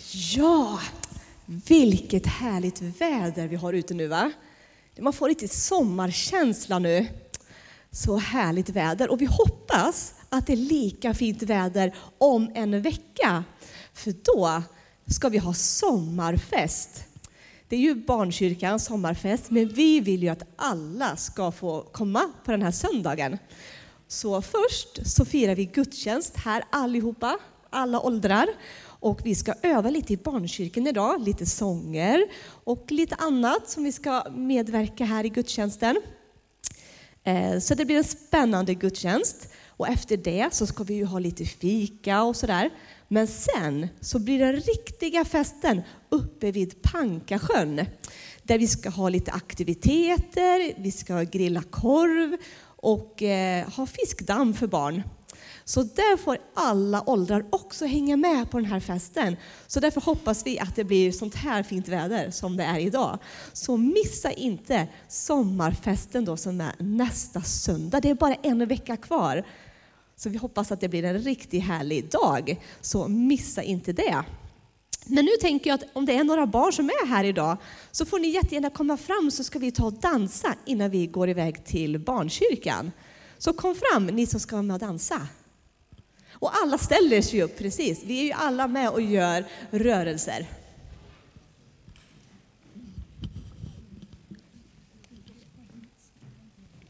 Ja, vilket härligt väder vi har ute nu, va? Man får lite sommarkänsla nu. Så härligt väder. Och vi hoppas att det är lika fint väder om en vecka. För då ska vi ha sommarfest. Det är ju barnkyrkans sommarfest, men vi vill ju att alla ska få komma på den här söndagen. Så först så firar vi gudstjänst här allihopa, alla åldrar. Och vi ska öva lite i barnkyrkan idag, lite sånger och lite annat som vi ska medverka här i gudstjänsten. Så det blir en spännande gudstjänst. Och efter det så ska vi ju ha lite fika och sådär. Men sen så blir det riktiga festen uppe vid Pankasjön. Där vi ska ha lite aktiviteter, vi ska grilla korv och ha fiskdamm för barn. Så där får alla åldrar också hänga med på den här festen. Så därför hoppas vi att det blir sånt här fint väder som det är idag. Så missa inte sommarfesten då som är nästa söndag. Det är bara en vecka kvar. Så vi hoppas att det blir en riktigt härlig dag. Så missa inte det. Men nu tänker jag att om det är några barn som är här idag så får ni jättegärna komma fram så ska vi ta och dansa innan vi går iväg till barnkyrkan. Så kom fram, ni som ska vara med och dansa. Och alla ställer sig upp, precis. Vi är ju alla med och gör rörelser.